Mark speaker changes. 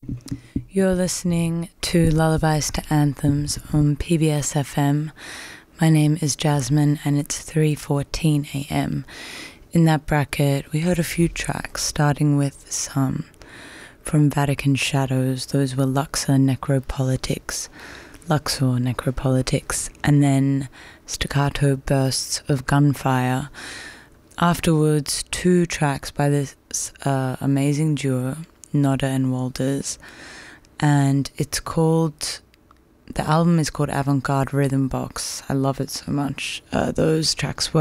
Speaker 1: You're listening to Lullabies to Anthems on PBS FM. My name is Jasmine and it's 3:14 a.m. In that bracket, we heard a few tracks, starting with some from Vatican Shadows. Those were Luxor Necropolitics, and then Staccato Bursts of Gunfire. Afterwards, two tracks by this amazing duo, Nodda and Walters, and the album is called Avant Garde Rhythm Box. I love it so much. Those tracks were